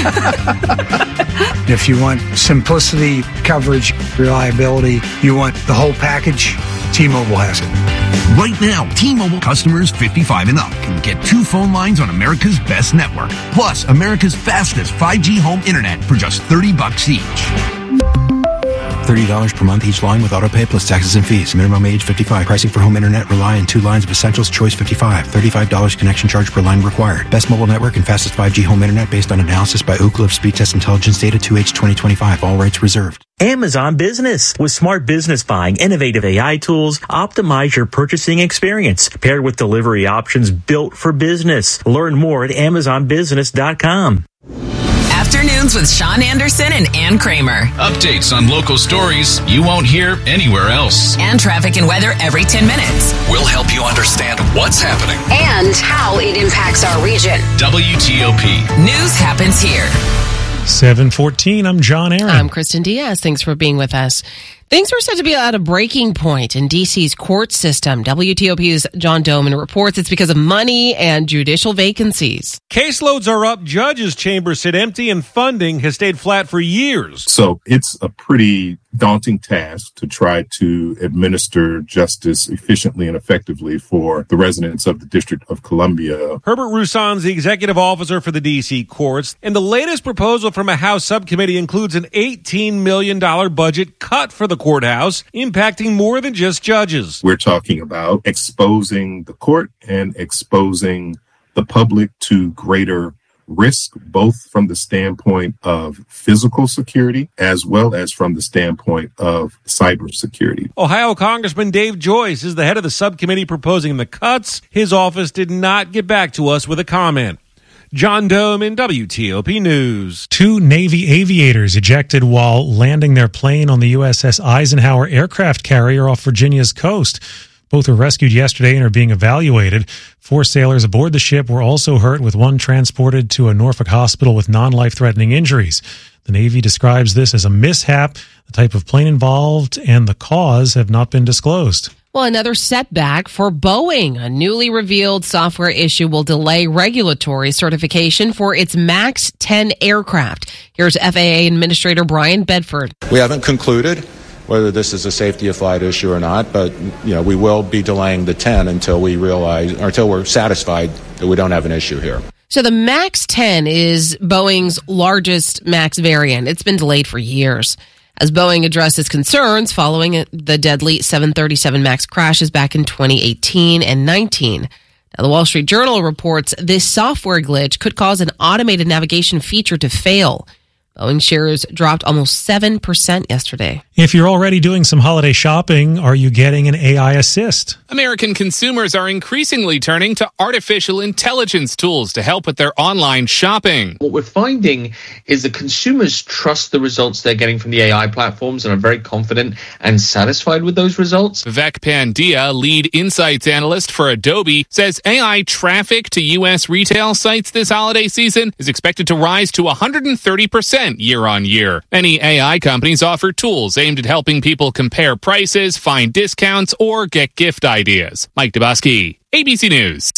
If you want simplicity, coverage, reliability, you want the whole package, T-Mobile has it. Right now, T-Mobile customers 55 and up can get 2 phone lines on America's best network, plus America's fastest 5G home internet for just $30 each. $30 per month each line with autopay plus taxes and fees. Minimum age 55. Pricing for home internet rely on 2 lines of Essentials Choice 55. $35 connection charge per line required. Best mobile network and fastest 5G home internet based on analysis by Ookla of Speed Test Intelligence data 2H 2025. All rights reserved. Amazon Business. With smart business buying, innovative AI tools, optimize your purchasing experience. Paired with delivery options built for business. Learn more at AmazonBusiness.com. Afternoons with Sean Anderson and Ann Kramer. Updates on local stories you won't hear anywhere else. And traffic and weather every 10 minutes. We'll help you understand what's happening and how it impacts our region. WTOP. News happens here. 7:14. I'm John Aaron. I'm Kristen Diaz. Thanks for being with us. Things are said to be at a breaking point in D.C.'s court system. WTOP's John Doman reports it's because of money and judicial vacancies. Caseloads are up, judges' chambers sit empty, and funding has stayed flat for years. So it's a pretty daunting task to try to administer justice efficiently and effectively for the residents of the District of Columbia. Herbert Roussan's the executive officer for the D.C. courts, and the latest proposal from a House subcommittee includes an $18 million budget cut for the courthouse, impacting more than just judges. We're talking about exposing the court and exposing the public to greater risk, both from the standpoint of physical security as well as from the standpoint of cybersecurity. Ohio Congressman Dave Joyce is the head of the subcommittee proposing the cuts. His office did not get back to us with a comment. John Doman, WTOP News. 2 Navy aviators ejected while landing their plane on the USS Eisenhower aircraft carrier off Virginia's coast. Both were rescued yesterday and are being evaluated. 4 sailors aboard the ship were also hurt, with one transported to a Norfolk hospital with non-life-threatening injuries. The Navy describes this as a mishap. The type of plane involved and the cause have not been disclosed. Well, another setback for Boeing. A newly revealed software issue will delay regulatory certification for its MAX 10 aircraft. Here's FAA Administrator Brian Bedford. We haven't concluded whether this is a safety of flight issue or not, but we will be delaying the 10 until we're satisfied that we don't have an issue here. So the MAX 10 is Boeing's largest MAX variant. It's been delayed for years. As Boeing addresses concerns following the deadly 737 MAX crashes back in 2018 and 19. Now, the Wall Street Journal reports this software glitch could cause an automated navigation feature to fail. Boeing shares dropped almost 7% yesterday. If you're already doing some holiday shopping, are you getting an AI assist? American consumers are increasingly turning to artificial intelligence tools to help with their online shopping. What we're finding is that consumers trust the results they're getting from the AI platforms and are very confident and satisfied with those results. Vivek Pandya, lead insights analyst for Adobe, says AI traffic to U.S. retail sites this holiday season is expected to rise to 130% year on year. Many AI companies offer tools aimed at helping people compare prices, find discounts, or get gift ideas. Mike Dubosky, ABC News.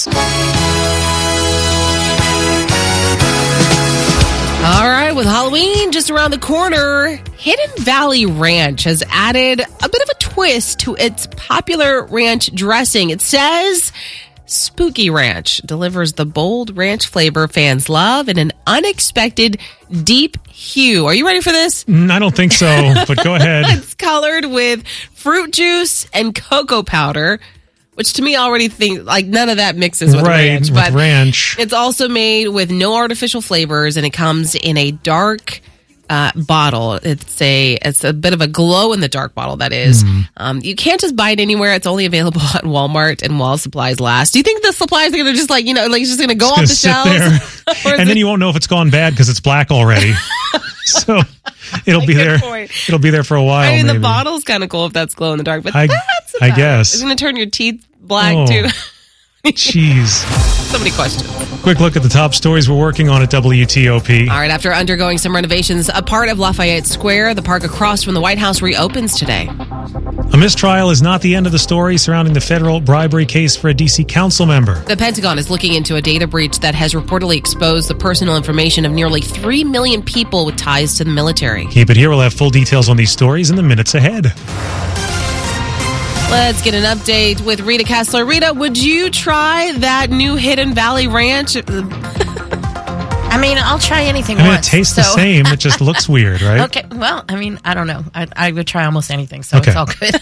All right, with Halloween just around the corner, Hidden Valley Ranch has added a bit of a twist to its popular ranch dressing. It says Spooky Ranch delivers the bold ranch flavor fans love in an unexpected deep hue. Are you ready for this? I don't think so, but go ahead. It's colored with fruit juice and cocoa powder, which to me already think like none of that mixes with ranch. But ranch. It's also made with no artificial flavors, and it comes in a dark bottle. It's a bit of a glow in the dark bottle, that is. You can't just buy it anywhere. It's only available at Walmart and while supplies last. Do you think the supplies are going to just it's just going to go off the shelves? And then you won't know if it's gone bad because it's black already. So it'll be there. Point. It'll be there for a while. I mean, maybe. The bottle's kind of cool if that's glow in the dark, but I guess it's going to turn your teeth black too. Jeez. So many questions. Quick look at the top stories we're working on at WTOP. All right, after undergoing some renovations, a part of Lafayette Square, the park across from the White House, reopens today. A mistrial is not the end of the story surrounding the federal bribery case for a D.C. council member. The Pentagon is looking into a data breach that has reportedly exposed the personal information of nearly 3 million people with ties to the military. Keep it here. We'll have full details on these stories in the minutes ahead. Let's get an update with Rita Kessler. Rita, would you try that new Hidden Valley Ranch? I mean, I'll try anything once. It tastes the same. It just looks weird, right? Okay. Well, I mean, I don't know. I would try almost anything, so It's all good.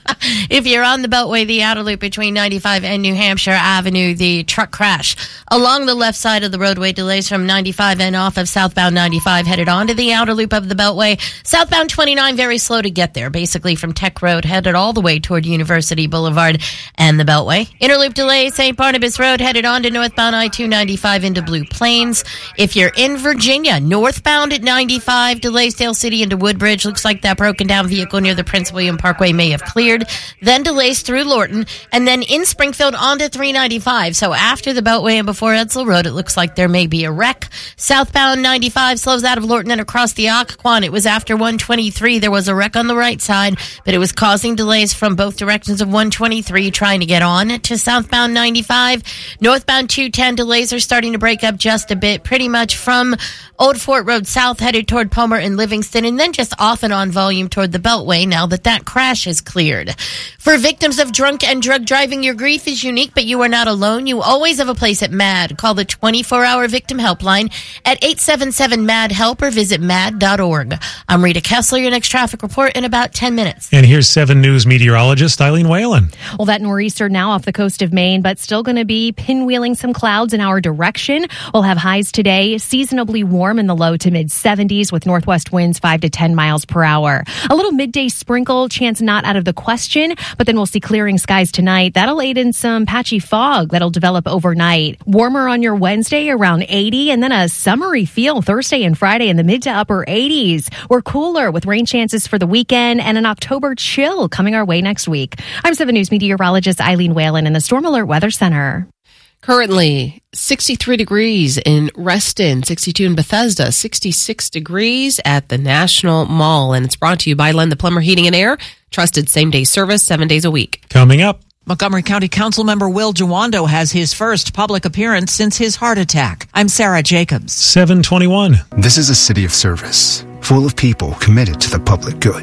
If you're on the Beltway, the outer loop between 95 and New Hampshire Avenue, the truck crash along the left side of the roadway, delays from 95 and off of southbound 95 headed onto the outer loop of the Beltway. Southbound 29 very slow to get there, basically from Tech Road headed all the way toward University Boulevard and the Beltway. Interloop delay, St. Barnabas Road headed on to northbound I-295 into Blue Plains. If you're in Virginia, northbound at 95, delays Dale City into Woodbridge. Looks like that broken down vehicle near the Prince William Parkway may have cleared. Then delays through Lorton, and then in Springfield onto 395. So after the Beltway and before Edsall Road, it looks like there may be a wreck. Southbound 95 slows out of Lorton and across the Occoquan. It was after 123. There was a wreck on the right side, but it was causing delays from both directions of 123 trying to get on to southbound 95. Northbound 210 delays are starting to break up just a bit, pretty much from Old Fort Road south headed toward Palmer and Livingston, and then just off and on volume toward the Beltway now that crash is cleared. For victims of drunk and drug driving, your grief is unique, but you are not alone. You always have a place at MAD. Call the 24-hour victim helpline at 877-MAD-HELP or visit mad.org. I'm Rita Kessler, your next traffic report in about 10 minutes. And here's 7 News meteorologist Eileen Whalen. Well, that nor'easter now off the coast of Maine, but still going to be pinwheeling some clouds in our direction. We'll have highs today, seasonably warm in the low to mid 70s with northwest winds 5 to 10 miles per hour. A little midday sprinkle, chance not out of the question, but then we'll see clearing skies tonight. That'll aid in some patchy fog that'll develop overnight. Warmer on your Wednesday around 80, and then a summery feel Thursday and Friday in the mid to upper 80s. We're cooler with rain chances for the weekend and an October chill coming our way next week. I'm 7 News meteorologist Eileen Whalen in the Storm Alert Weather Center. Currently, 63 degrees in Reston, 62 in Bethesda, 66 degrees at the National Mall. And it's brought to you by Len the Plumber Heating and Air. Trusted same-day service 7 days a week. Coming up. Montgomery County Councilmember Will Jawando has his first public appearance since his heart attack. I'm Sarah Jacobs. 721. This is a city of service, full of people committed to the public good.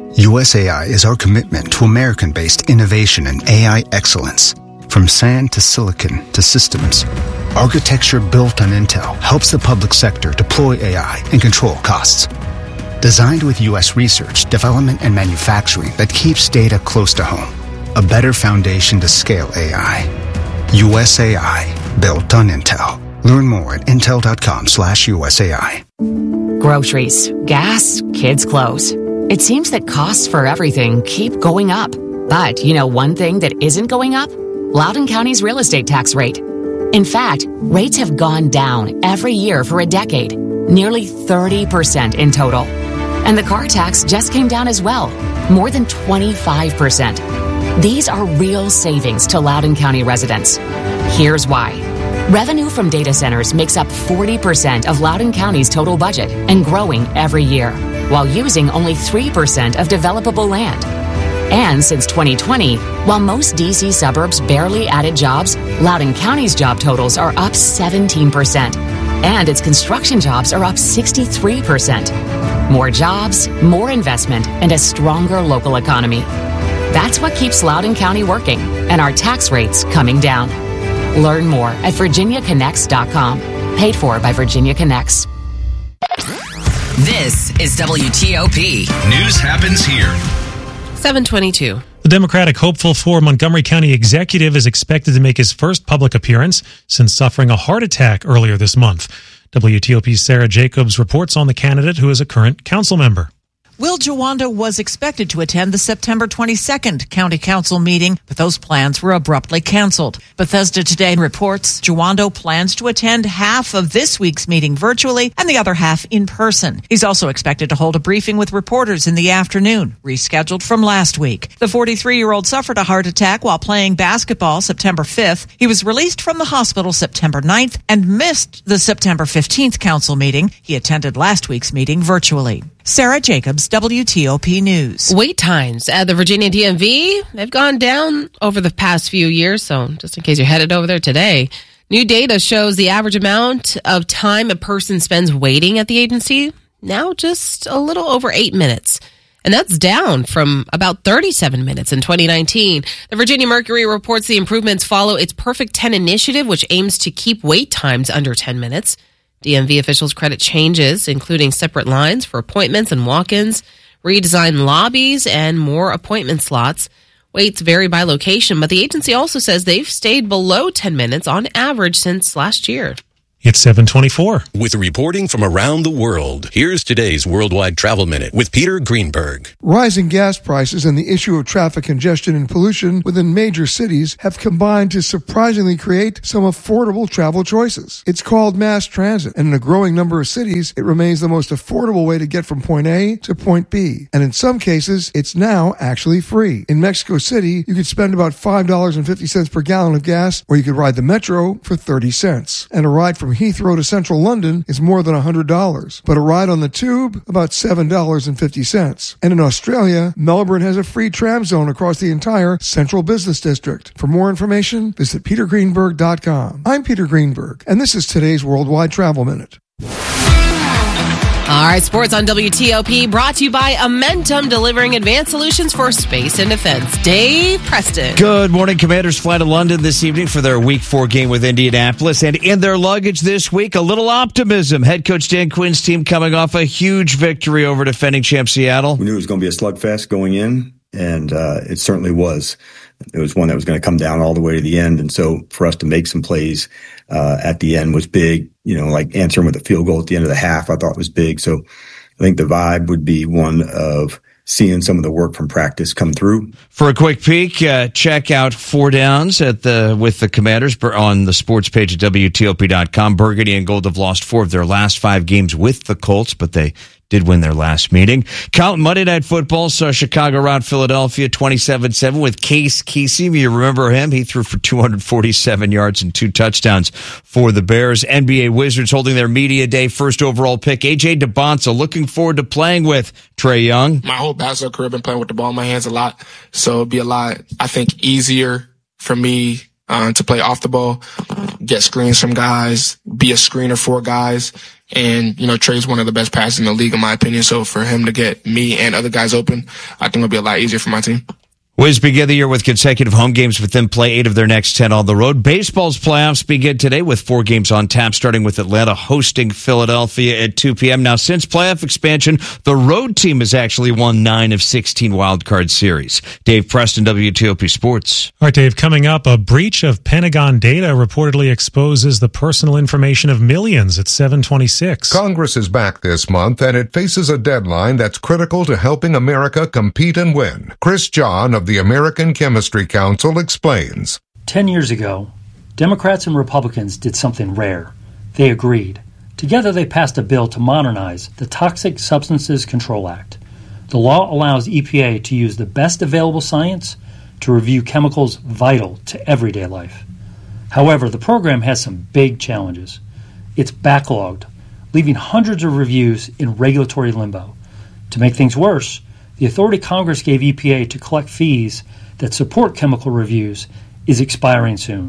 USAI is our commitment to American-based innovation and AI excellence. From sand to silicon to systems, architecture built on Intel helps the public sector deploy AI and control costs. Designed with U.S. research, development, and manufacturing that keeps data close to home. A better foundation to scale AI. USAI, built on Intel. Learn more at intel.com/USAI. Groceries, gas, kids' clothes. It seems that costs for everything keep going up. But you know one thing that isn't going up? Loudoun County's real estate tax rate. In fact, rates have gone down every year for a decade, nearly 30% in total. And the car tax just came down as well, more than 25%. These are real savings to Loudoun County residents. Here's why. Revenue from data centers makes up 40% of Loudoun County's total budget and growing every year, while using only 3% of developable land. And since 2020, while most D.C. suburbs barely added jobs, Loudoun County's job totals are up 17%. And its construction jobs are up 63%. More jobs, more investment, and a stronger local economy. That's what keeps Loudoun County working and our tax rates coming down. Learn more at virginiaconnects.com. Paid for by Virginia Connects. This is WTOP. News happens here. 722. The Democratic hopeful for Montgomery County executive is expected to make his first public appearance since suffering a heart attack earlier this month. WTOP's Sarah Jacobs reports on the candidate who is a current council member. Will Jawando was expected to attend the September 22nd County Council meeting, but those plans were abruptly canceled. Bethesda Today reports Jawando plans to attend half of this week's meeting virtually and the other half in person. He's also expected to hold a briefing with reporters in the afternoon, rescheduled from last week. The 43-year-old suffered a heart attack while playing basketball September 5th. He was released from the hospital September 9th and missed the September 15th council meeting. He attended last week's meeting virtually. Sarah Jacobs, is WTOP News. Wait times at the Virginia DMV, they've gone down over the past few years, so just in case you're headed over there today, new data shows the average amount of time a person spends waiting at the agency, now just a little over 8 minutes. And that's down from about 37 minutes in 2019. The Virginia Mercury reports the improvements follow its Perfect 10 initiative, which aims to keep wait times under 10 minutes. DMV officials credit changes, including separate lines for appointments and walk-ins, redesigned lobbies, and more appointment slots. Waits vary by location, but the agency also says they've stayed below 10 minutes on average since last year. It's 7:24. With reporting from around the world, here's today's Worldwide Travel Minute with Peter Greenberg. Rising gas prices and the issue of traffic congestion and pollution within major cities have combined to surprisingly create some affordable travel choices. It's called mass transit, and in a growing number of cities, it remains the most affordable way to get from point A to point B. And in some cases, it's now actually free. In Mexico City, you could spend about $5.50 per gallon of gas, or you could ride the metro for 30 cents. And a ride from Heathrow to central London is more than $100, but a ride on the tube, about $7.50. And in Australia, Melbourne has a free tram zone across the entire central business district. For more information, visit petergreenberg.com. I'm Peter Greenberg, and this is today's Worldwide Travel Minute. All right, sports on WTOP, brought to you by Amentum, delivering advanced solutions for space and defense. Dave Preston. Good morning. Commanders fly to London this evening for their Week 4 game with Indianapolis. And in their luggage this week, a little optimism. Head coach Dan Quinn's team coming off a huge victory over defending champ Seattle. We knew it was going to be a slugfest going in, and it certainly was. It was one that was going to come down all the way to the end. And so for us to make some plays at the end was big. You know, like answering with a field goal at the end of the half, I thought was big. So I think the vibe would be one of seeing some of the work from practice come through. For a quick peek, check out 4 Downs with the Commanders on the sports page at WTOP.com. Burgundy and Gold have lost 4 of their last 5 games with the Colts, but they did win their last meeting. Count Monday Night Football saw Chicago rout Philadelphia 27-7 with Case Keenum. You remember him? He threw for 247 yards and 2 touchdowns for the Bears. NBA Wizards holding their media day, first overall pick. A.J. DeBonsa looking forward to playing with Trae Young. My whole basketball career, I've been playing with the ball in my hands a lot, so it'd be a lot, I think, easier for me to play off the ball, get screens from guys, be a screener for guys. And, you know, Trae's one of the best passers in the league, in my opinion. So for him to get me and other guys open, I think it'll be a lot easier for my team. Wiz begin the year with consecutive home games, with them play 8 of their next 10 on the road. Baseball's playoffs begin today with 4 games on tap, starting with Atlanta hosting Philadelphia at 2 p.m. Now, since playoff expansion, the road team has actually won 9 of 16 wildcard series. Dave Preston, WTOP Sports. All right, Dave, coming up, a breach of Pentagon data reportedly exposes the personal information of millions at 7:26. Congress is back this month, and it faces a deadline that's critical to helping America compete and win. Chris John of the American Chemistry Council explains. 10 years ago, Democrats and Republicans did something rare. They agreed. Together they passed a bill to modernize the Toxic Substances Control Act. The law allows EPA to use the best available science to review chemicals vital to everyday life. However, the program has some big challenges. It's backlogged, leaving hundreds of reviews in regulatory limbo. To make things worse, the authority Congress gave EPA to collect fees that support chemical reviews is expiring soon.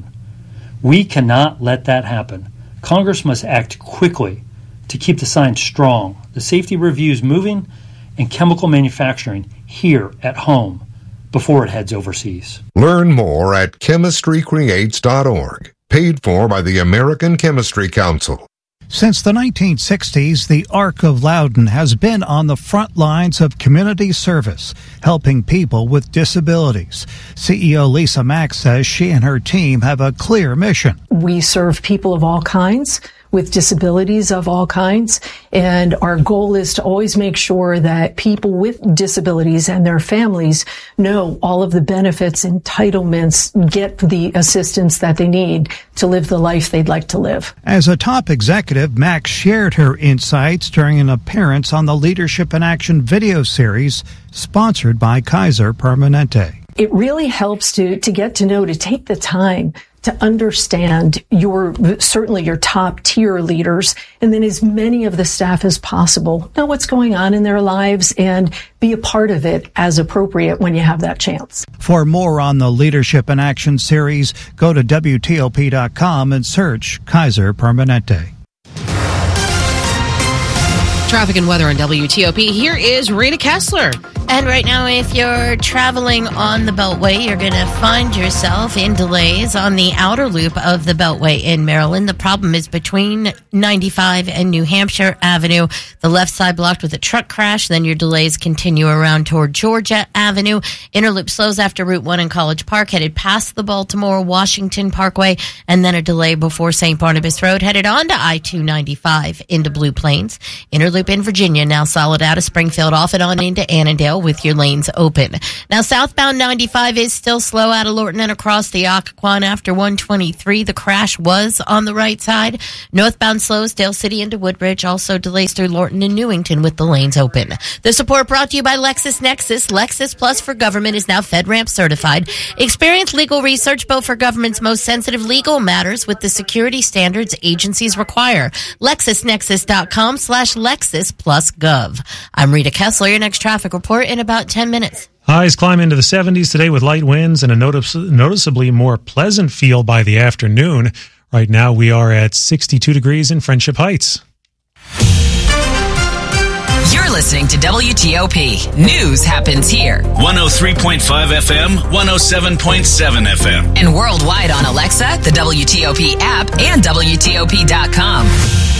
We cannot let that happen. Congress must act quickly to keep the science strong, the safety reviews moving, and chemical manufacturing here at home before it heads overseas. Learn more at chemistrycreates.org. Paid for by the American Chemistry Council. Since the 1960s, the Ark of Loudoun has been on the front lines of community service, helping people with disabilities. CEO Lisa Mack says she and her team have a clear mission. We serve people of all kinds, with disabilities of all kinds, and our goal is to always make sure that people with disabilities and their families know all of the benefits, entitlements, get the assistance that they need to live the life they'd like to live. As a top executive, Max shared her insights during an appearance on the Leadership in Action video series sponsored by Kaiser Permanente. It really helps to get to know, to take the time to understand certainly your top tier leaders, and then as many of the staff as possible know what's going on in their lives and be a part of it as appropriate when you have that chance. For more on the Leadership in Action series, go to WTOP.com and search Kaiser Permanente. Traffic and weather on WTOP. Here is Rita Kessler. And right now, if you're traveling on the Beltway, you're going to find yourself in delays on the outer loop of the Beltway in Maryland. The problem is between 95 and New Hampshire Avenue. The left side blocked with a truck crash. Then your delays continue around toward Georgia Avenue. Interloop slows after Route 1 in College Park, headed past the Baltimore-Washington Parkway, and then a delay before St. Barnabas Road, headed on to I-295 into Blue Plains. Interloop in Virginia, now solid out of Springfield, off and on into Annandale, with your lanes open. Now, southbound 95 is still slow out of Lorton and across the Occoquan after 123. The crash was on the right side. Northbound slows Dale City into Woodbridge. Also delays through Lorton and Newington with the lanes open. The support brought to you by LexisNexis. Lexis Plus for Government is now FedRAMP certified. Experience legal research both for government's most sensitive legal matters with the security standards agencies require. LexisNexis.com/LexisPlusGov. I'm Rita Kessler. Your next traffic report in about 10 minutes. Highs climb into the 70s today with light winds and a noticeably more pleasant feel by the afternoon. Right now we are at 62 degrees in Friendship Heights. You're listening to WTOP. News happens here. 103.5 FM, 107.7 FM. And worldwide on Alexa, the WTOP app, and WTOP.com.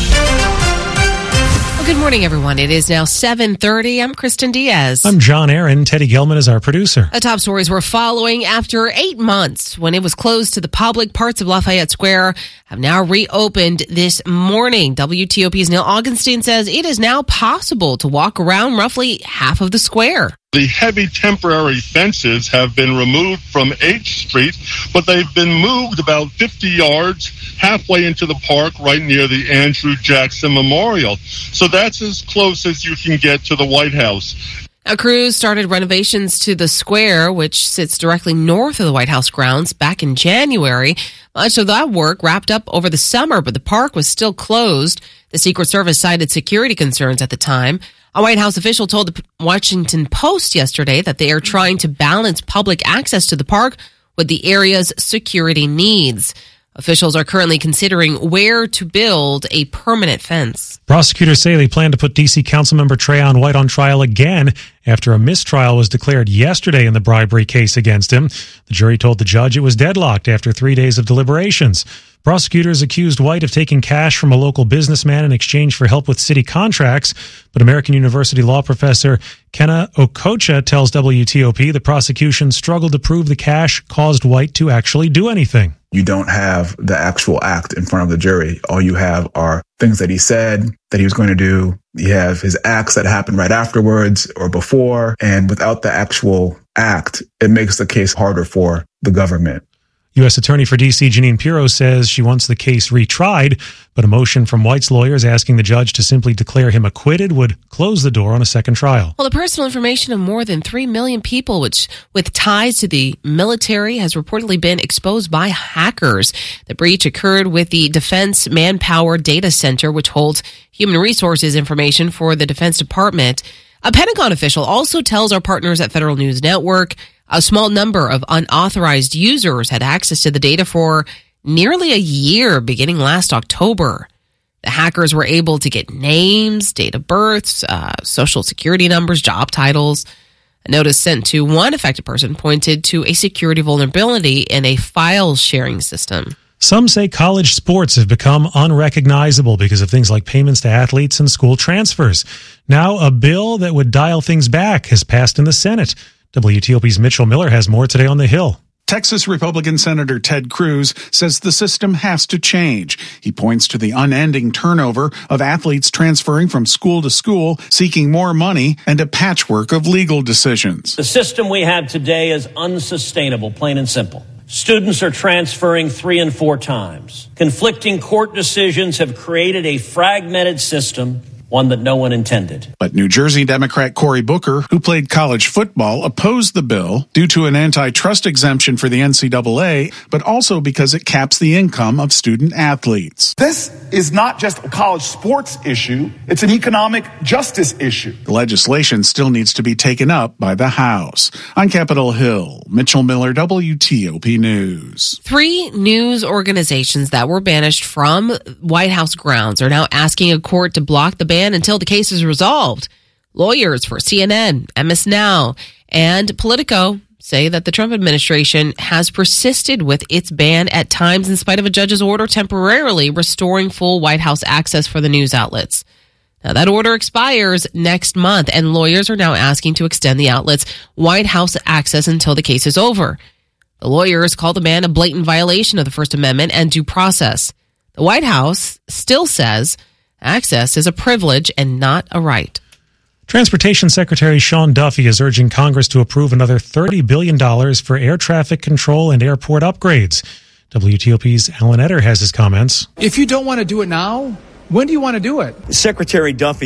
Good morning, everyone. It is now 7:30. I'm Kristen Diaz. I'm John Aaron. Teddy Gilman is our producer. The top stories we're following. After 8 months, when it was closed to the public, parts of Lafayette Square have now reopened this morning. WTOP's Neil Augenstein says it is now possible to walk around roughly half of the square. The heavy temporary fences have been removed from H Street, but they've been moved about 50 yards halfway into the park right near the Andrew Jackson Memorial. So that's as close as you can get to the White House. A crew started renovations to the square, which sits directly north of the White House grounds, back in January. Much of that work wrapped up over the summer, but the park was still closed. The Secret Service cited security concerns at the time. A White House official told the Washington Post yesterday that they are trying to balance public access to the park with the area's security needs. Officials are currently considering where to build a permanent fence. Prosecutors say they plan to put D.C. Councilmember Trayon White on trial again after a mistrial was declared yesterday in the bribery case against him. The jury told the judge it was deadlocked after 3 days of deliberations. Prosecutors accused White of taking cash from a local businessman in exchange for help with city contracts, but American University law professor Kenna Okocha tells WTOP the prosecution struggled to prove the cash caused White to actually do anything. You don't have the actual act in front of the jury. All you have are things that he said that he was going to do. You have his acts that happened right afterwards or before. And without the actual act, it makes the case harder for the government. U.S. Attorney for D.C. Jeanine Pirro says she wants the case retried, but a motion from White's lawyers asking the judge to simply declare him acquitted would close the door on a second trial. Well, the personal information of more than 3 million people with ties to the military has reportedly been exposed by hackers. The breach occurred with the Defense Manpower Data Center, which holds human resources information for the Defense Department. A Pentagon official also tells our partners at Federal News Network a small number of unauthorized users had access to the data for nearly a year, beginning last October. The hackers were able to get names, date of births, social security numbers, job titles. A notice sent to one affected person pointed to a security vulnerability in a file sharing system. Some say college sports have become unrecognizable because of things like payments to athletes and school transfers. Now, a bill that would dial things back has passed in the Senate. WTOP's Mitchell Miller has more today on the Hill. Texas Republican Senator Ted Cruz says the system has to change. He points to the unending turnover of athletes transferring from school to school, seeking more money, and a patchwork of legal decisions. The system we have today is unsustainable, plain and simple. Students are transferring 3 and 4 times. Conflicting court decisions have created a fragmented system one that no one intended. But New Jersey Democrat Cory Booker, who played college football, opposed the bill due to an antitrust exemption for the NCAA, but also because it caps the income of student athletes. This is not just a college sports issue, it's an economic justice issue. The legislation still needs to be taken up by the House. On Capitol Hill, Mitchell Miller, WTOP News. 3 news organizations that were banished from White House grounds are now asking a court to block the ban until the case is resolved. Lawyers for CNN, MS Now, and Politico say that the Trump administration has persisted with its ban at times in spite of a judge's order temporarily restoring full White House access for the news outlets. Now, that order expires next month, and lawyers are now asking to extend the outlets' White House access until the case is over. The lawyers call the ban a blatant violation of the First Amendment and due process. The White House still says access is a privilege and not a right. Transportation Secretary Sean Duffy is urging Congress to approve another $30 billion for air traffic control and airport upgrades. WTOP's Alan Etter has his comments. If you don't want to do it now, when do you want to do it? Secretary Duffy